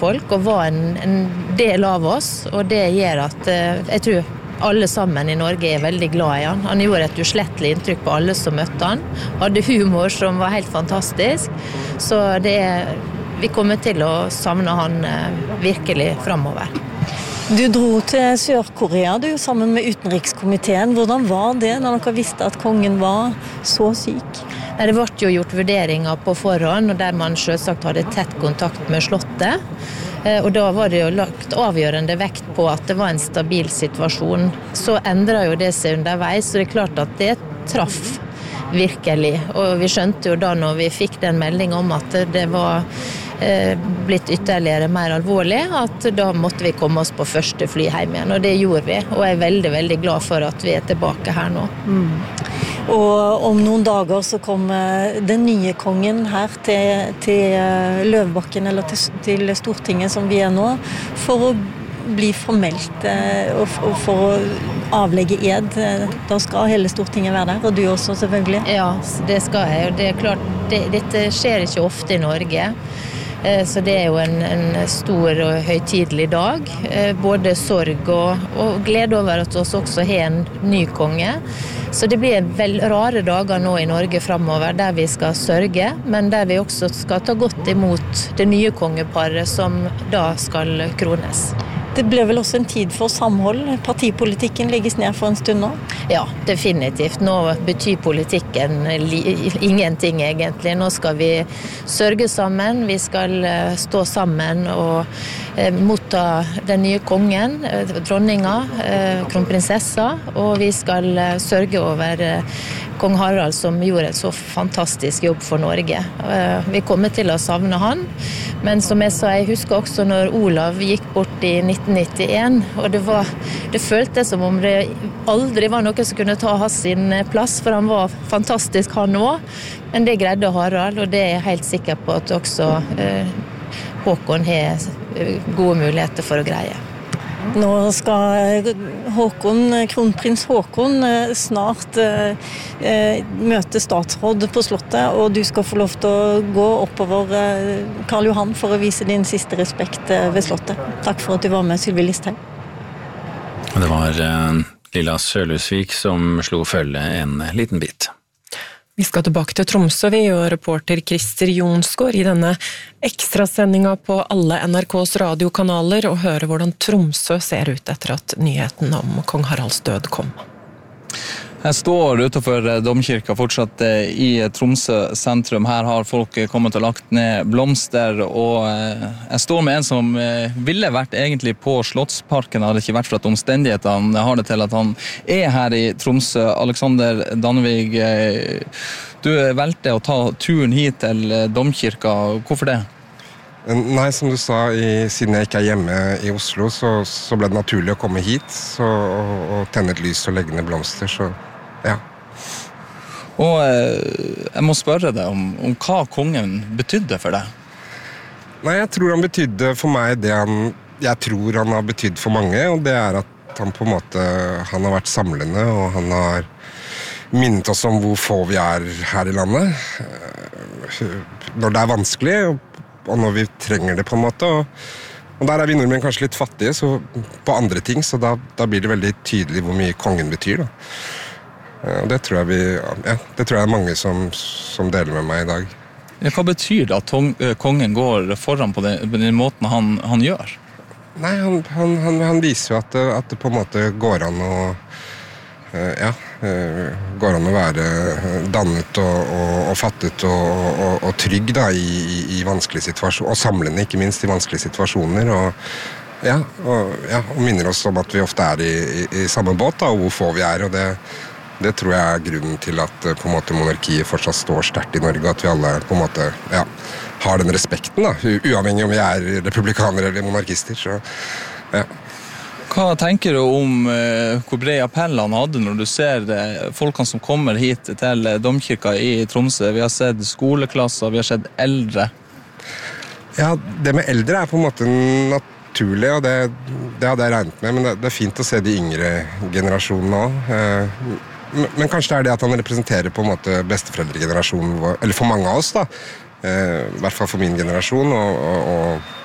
folk og var en del av oss, og det gjør at jeg tror alle sammen i Norge veldig glad i han. Han gjorde et uslettelig inntrykk på alle som møtte han. Hadde humor som var helt fantastisk. Så vi kommer til å savne han virkelig fremover. Du dro til Sør-Korea sammen med utenrikskomiteen. Hvordan var det når dere visste at kongen var så syk? Det ble jo gjort vurderinger på forhånd, og der man selvsagt hadde tett kontakt med slottet. Og da var det jo lagt avgjørende vekt på at det var en stabil situasjon. Så endret jo det seg underveis, så det klart at det traff virkelig. Og vi skjønte jo da når vi fikk den meldingen om at det var blitt ytterligere mer alvorlig, at da måtte vi komme oss på første fly hjem igjen, og det gjorde vi. Og jeg veldig, veldig glad for at vi tilbake her nå. Og om noen dager så kommer den nye kongen her til Løvebakken, eller til Stortinget som vi nå, for å bli formelt og for å avlegge ed. Da skal hele Stortinget være der, og du også selvfølgelig. Ja, det skal jeg, og det klart, dette skjer ikke ofte i Norge. Så det jo en stor og høytidelig dag, både sorg og glede over at vi også har en ny konge. Så det blir rare dager nå i Norge fremover, der vi skal sørge, men der vi også skal ta godt imot det nye kongeparet som da skal krones. Det ble vel også en tid for samhold. Partipolitikken legges ned for en stund nå? Ja, definitivt. Nå betyr politikken ingenting egentlig. Nå skal vi sørge sammen, vi skal stå sammen og motta den nye kongen, dronninga, kronprinsessa, og vi skal sørge over kong Harald som gjorde en så fantastisk jobb for Norge. Vi kommer til å savne han, men som jeg sa, jeg husker også når Olav gikk bort i 1991, og det føltes som om det aldri var noe som kunne ta hans sin plass, for han var fantastisk han også, men det greide Harald, og det er jeg helt sikker på at også Håkon har gode muligheter for å greie. Nå skal kronprins Håkon snart møte statsråd på slottet, og du skal få lov til å gå oppover Karl Johan for å vise din siste respekt ved slottet. Takk for at du var med, Sylvi Listhaug. Det var Lilla Sølhusvik som slo følge en liten bit. Vi skal tilbake til Tromsø, vi og reporter Christer Jonsgaard i denne ekstrasendinga på alle NRKs radiokanaler og høre hvordan Tromsø ser ut etter at nyheten om kong Haralds død kom. Jeg står utenfor domkirka fortsatt i Tromsø sentrum. Her har folk kommet og lagt ned blomster, og jeg står med en som ville vært egentlig på Slottsparken, hadde ikke vært for at omstendighetene har det til at han er her i Tromsø. Alexander Dannevig, du valgte å ta turen hit til domkirka. Hvorfor det? Nei, som du sa, siden jeg ikke er hjemme i Oslo, så ble det naturlig å komme hit og tenne et lys og legge ned blomster, så ja. Og jeg må spørre deg om hva kongen betydde for deg? Nei, jeg tror han betydde for meg det jeg tror han har betydd for mange, og det er at han på en måte han har vært samlende, og han har minnet oss om hvor få vi er her i landet, når det er vanskelig, og når vi trenger det på en måte, og der er vi nordmenn kanskje litt fattige så på andre ting, så da blir det veldig tydelig hvor mye kongen betyr da. Og det tror jeg er mange som deler med meg i dag. Ja, hva betyr det at kongen går foran på den måten han gjør? Nei, han viser jo at det på en måte går an å går an å være dannet og fattet og trygg da, i vanskelige situasjoner, og samlende ikke minst i vanskelige situasjoner, og minner oss om at vi ofte er i samme båt da, og hvor få vi er, og det tror jeg er grunnen til at på en måte monarkiet fortsatt står sterkt i Norge, at vi alle på en måte har den respekten da, uavhengig om vi er republikanere eller monarkister, så ja. Hva tenker du om hvor bred appell han hadde når du ser folkene som kommer hit til domkirka i Tromsø? Vi har sett skoleklasser, vi har sett eldre. Ja, det med eldre er på en måte naturlig, og det hadde jeg regnet med, men det er fint å se de yngre generasjonene også. Men kanskje det er det at han representerer på en måte besteforeldregenerasjonen, eller for mange av oss da, i hvert fall for min generasjon, og